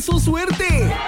¡Su suerte!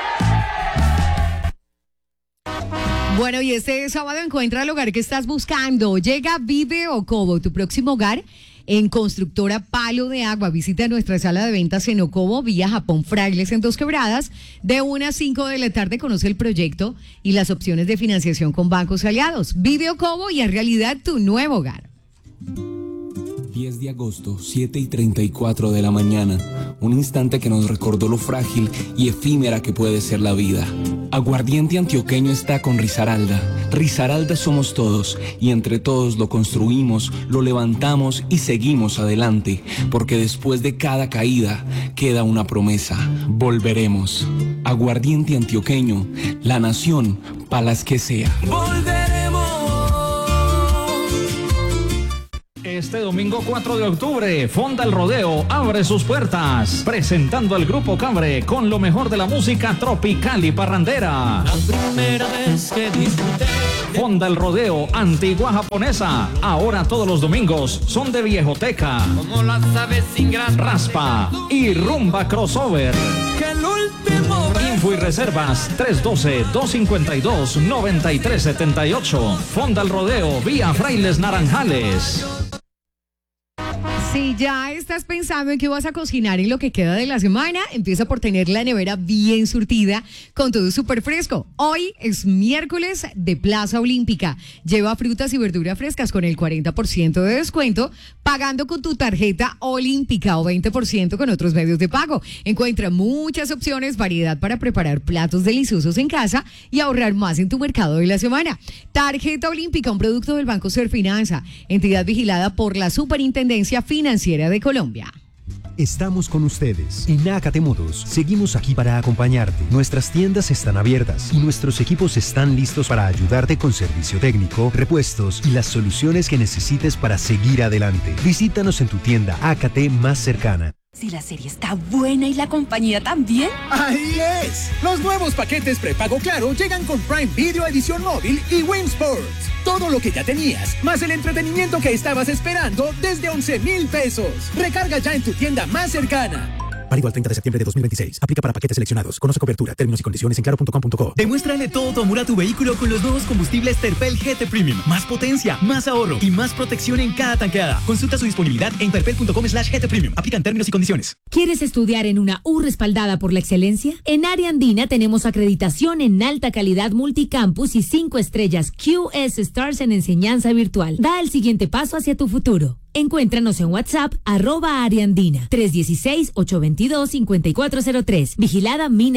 Bueno, y este sábado encuentra el hogar que estás buscando. Llega Vive Ocobo, tu próximo hogar en Constructora Palo de Agua. Visita nuestra sala de ventas en Ocobo, vía Japón Frailes en Dos Quebradas, de 1 a 5 de la tarde. Conoce el proyecto y las opciones de financiación con bancos aliados. Vive Ocobo y en realidad tu nuevo hogar. 10 de agosto, 7:34 de la mañana. Un instante que nos recordó lo frágil y efímera que puede ser la vida. Aguardiente Antioqueño está con Risaralda. Risaralda somos todos y entre todos lo construimos, lo levantamos y seguimos adelante. Porque después de cada caída queda una promesa. Volveremos. Aguardiente Antioqueño, la nación pa' las que sea. ¡Volveremos! Este domingo 4 de octubre, Fonda el Rodeo abre sus puertas, presentando al Grupo Cabre con lo mejor de la música tropical y parrandera. La primera vez que disfruté. Fonda el Rodeo, antigua japonesa, ahora todos los domingos son de viejoteca, Como las aves sin gran raspa y rumba crossover. Que el último Info y reservas 312-252-9378. Fonda el Rodeo, vía Frailes Naranjales. Si ya estás pensando en qué vas a cocinar en lo que queda de la semana, empieza por tener la nevera bien surtida con todo súper fresco. Hoy es miércoles de Plaza Olímpica. Lleva frutas y verduras frescas con el 40% de descuento, pagando con tu tarjeta Olímpica o 20% con otros medios de pago. Encuentra muchas opciones, variedad para preparar platos deliciosos en casa y ahorrar más en tu mercado de la semana. Tarjeta Olímpica, un producto del Banco Serfinanza, entidad vigilada por la Superintendencia Financiera de Colombia. Estamos con ustedes. En Ácate Motos seguimos aquí para acompañarte. Nuestras tiendas están abiertas y nuestros equipos están listos para ayudarte con servicio técnico, repuestos y las soluciones que necesites para seguir adelante. Visítanos en tu tienda Ácate más cercana. Si la serie está buena y la compañía también. ¡Ahí es! Los nuevos paquetes prepago Claro llegan con Prime Video Edición Móvil y Win Sports. Todo lo que ya tenías, más el entretenimiento que estabas esperando desde 11,000 pesos. Recarga ya en tu tienda más cercana. Válido al 30 de septiembre de 2026. Aplica para paquetes seleccionados. Conoce cobertura, términos y condiciones en claro.com.co. Demuéstrale todo tu amor a tu vehículo con los nuevos combustibles Terpel GT Premium. Más potencia, más ahorro y más protección en cada tanqueada. Consulta su disponibilidad en terpel.com/GT Premium. Aplican términos y condiciones. ¿Quieres estudiar en una U respaldada por la excelencia? En Área Andina tenemos acreditación en alta calidad multicampus y 5 estrellas QS Stars en enseñanza virtual. Da el siguiente paso hacia tu futuro. Encuéntranos en WhatsApp @Área Andina 316-822-5403. Vigilada Mina.